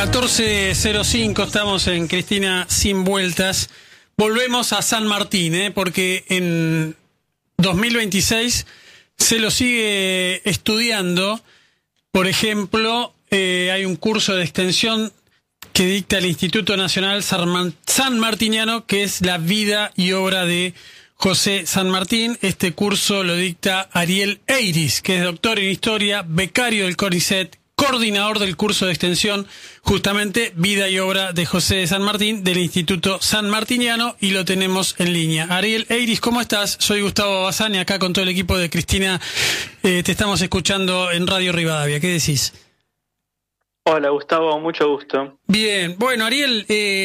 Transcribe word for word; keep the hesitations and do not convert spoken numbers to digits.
catorce cero cinco, estamos en Cristina Sin Vueltas. Volvemos a San Martín, ¿eh? porque en dos mil veintiséis se lo sigue estudiando. Por ejemplo, eh, hay un curso de extensión que dicta el Instituto Nacional San Martiniano, que es la vida y obra de José San Martín. Este curso lo dicta Ariel Eiris, que es doctor en Historia, becario del CONICET, coordinador del curso de extensión, justamente Vida y Obra de José San Martín, del Instituto San Martiniano, y lo tenemos en línea. Ariel Eiris, ¿cómo estás? Soy Gustavo Bassani, acá con todo el equipo de Cristina. Eh, te estamos escuchando en Radio Rivadavia. ¿Qué decís? Hola, Gustavo, mucho gusto. Bien, bueno, Ariel, eh,